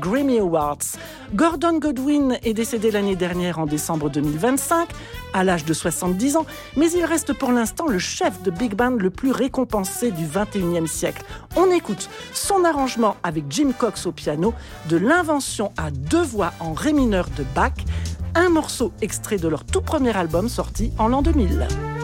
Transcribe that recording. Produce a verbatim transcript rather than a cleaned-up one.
Grammy Awards. Gordon Goodwin est décédé l'année dernière en décembre deux mille vingt-cinq, à l'âge de soixante-dix ans, mais il reste pour l'instant le chef de big band le plus récompensé du vingt et unième siècle. On écoute son arrangement avec Jim Cox au piano de l'invention à deux voix en ré mineur de Bach, un morceau extrait de leur tout premier album sorti en l'an deux mille.